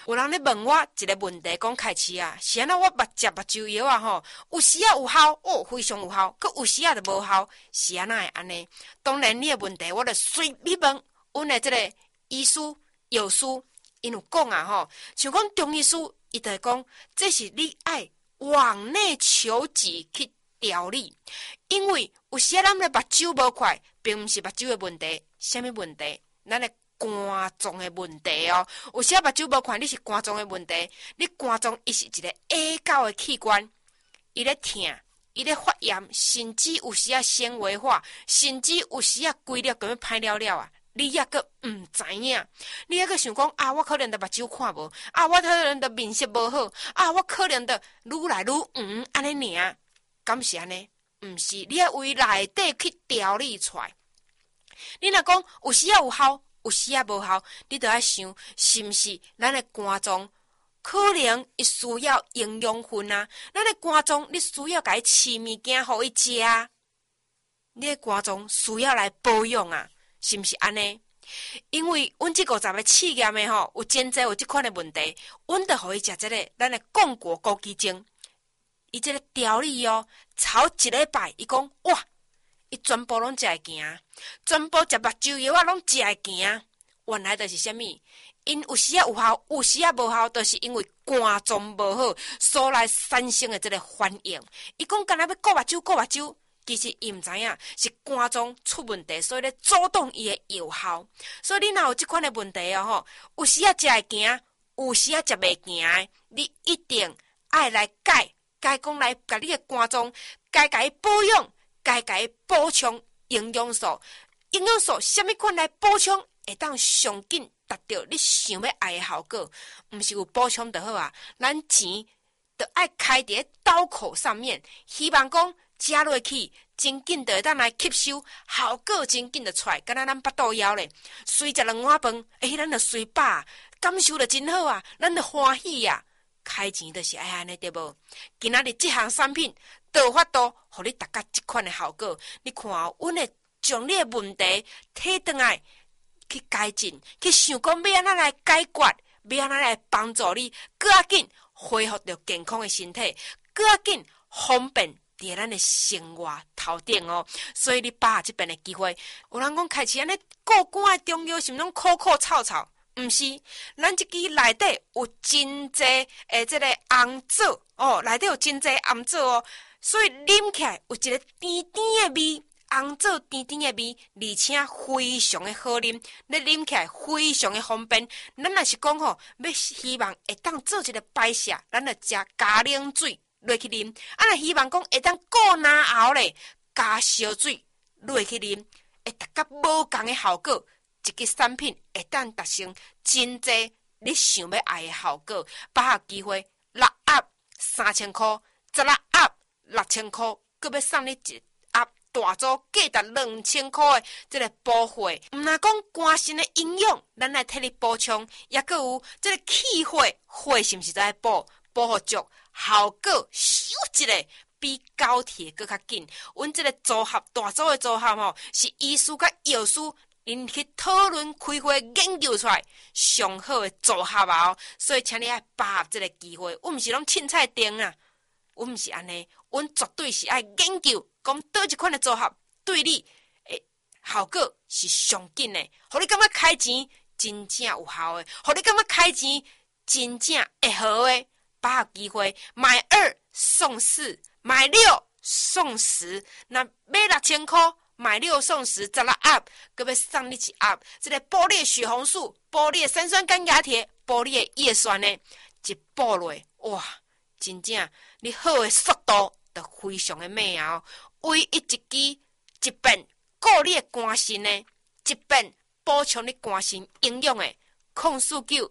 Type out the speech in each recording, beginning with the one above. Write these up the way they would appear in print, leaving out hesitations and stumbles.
有人咧问我一个问题，讲开始啊，是安那我食目睭药啊吼，有时啊有效哦，非常有效，佮有时啊就无效，是安那会安尼？当然你的问题，我就随你问，阮的这个医师、药师，因有讲啊吼，像讲中医师，伊就会讲，这是你爱往内求治去调理，因为有时咱的目睭无快，并毋是目睭的问题，什么问题？咱的肝脏的问题哦，有时目睭无看，你是肝脏的问题。你肝脏伊是一个 A 高的器官，伊咧疼，伊咧发炎，甚至有时纤维化，甚至有时规粒咁样歹了了啊！你抑个毋知影，你抑个想讲啊，我可能的目睭看无啊，我可能的面色无好啊，我可能的愈来愈黄安尼尔，敢是安尼？毋是，你要为内底去调理出来。你若讲有时有效。有时啊无效，你着爱想，是毋是咱的肝脏可能伊需要营养分啊？咱的肝脏你需要甲伊饲物件互伊食啊？你的肝脏需要来保养啊？是毋是安尼？因为阮这50个试验的吼，有真侪有即款的问题，阮着互伊食即个咱的共果枸杞精，伊即个调理哦，头一礼拜，伊讲哇！伊全部拢食会行，全部食目睭药啊，拢食会行。原来就是啥物？因有时有效，有时无效，就是因为肝脏无好，所来产生的这个反应。伊讲干那要顾目睭，其实伊毋知影是肝脏出问题，所以咧阻挡伊的药效。所以你若有即款的问题哦吼，有时食会行，有时食袂行，你一定爱来改讲来甲你的肝脏该甲伊保养。该甲伊补充营养素，什么款来补充，会当上紧达到你想要爱的效果。毋是有补充就好啊，咱钱就爱开伫刀口上面，希望讲食落去，真紧就会当来吸收，效果真紧就出来。敢若咱巴肚枵咧，随食2碗饭，咱就随饱，感受就真好啊，咱就欢喜啊。开钱就是爱安尼对无？今仔日即项产品。有法度，互你达到即款的效果。你看哦，阮会将你的问题摕转来去改进，去想讲要安怎来解决，要安怎来帮助你，更加紧恢复到健康的身体，更加紧方便伫咱的生活头顶哦。所以你把握即边的机会，有人讲开始安尼顾肝的中药是毋拢苦苦臭臭？毋是，咱即支内底有真济即个红枣哦，内底有真济红枣哦。所以啉起来有一个甜甜的味，红枣甜甜的味，而且非常的好啉。你啉起来非常的方便。咱若是讲吼，要希望会当做一个摆设，咱就食加冷水落去啉。若希望讲会当过拿后咧，加烧水落去啉，会达到无共的效果。一个产品会当达成真济你想要爱的效果。把握机会，6盒3000块，16盒。6000块，佮要送你一盒大组价值2000块的这个补血，毋若讲肝肾的营养，咱来替你补充，也佮有这个气血，血是毋是在补互足，效果咻一个比高铁佮较紧。阮这个组合大组的组合吼，是医师佮药师因去讨论开会研究出来上好的组合啊！所以请你爱把握这个机会，我毋是拢凊彩定啊。阮毋是安尼，阮绝对是爱研究，讲倒一款的组合对你诶效果是上紧的，互你感觉开钱真正有效的，互你感觉开钱真正会好的。把握机会，买2送4，买6送10，那买6000块，买6送10，16盒，佮要送你一盒，这个补你的血红素，补你的三酸甘亚铁，补你的叶酸呢，一补落哇！真正，你好的速度就非常的慢哦。唯一一支一遍顾你的肝肾呢，一遍补充你肝肾营养的，04925123445，6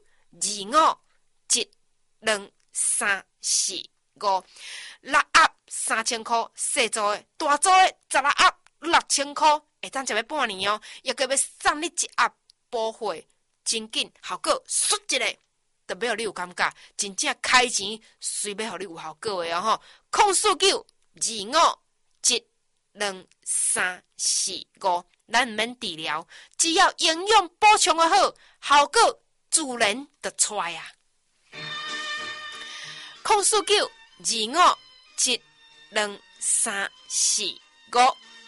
盒3000块，小组的，大组的16盒6000块，会当食要半年哦。也佮要送你一盒补血，真紧效果速一个。特别你有感觉，真正开钱随要互你有效果的哦吼！04925123445，咱毋免治疗，只要营养补充的好，效果自然就出来啊！ 04925722345。